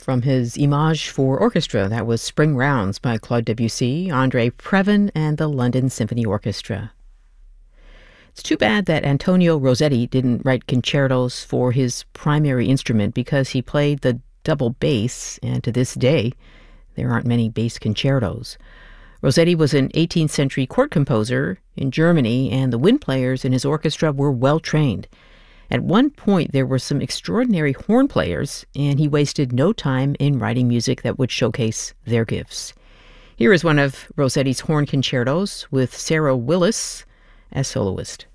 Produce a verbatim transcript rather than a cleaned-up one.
From his Image for Orchestra, that was Spring Rounds by Claude Debussy, André Previn, and the London Symphony Orchestra. It's too bad that Antonio Rossetti didn't write concertos for his primary instrument because he played the double bass, and to this day, there aren't many bass concertos. Rossetti was an eighteenth century court composer in Germany, and the wind players in his orchestra were well trained. At one point, there were some extraordinary horn players, and he wasted no time in writing music that would showcase their gifts. Here is one of Rossetti's horn concertos with Sarah Willis as soloist.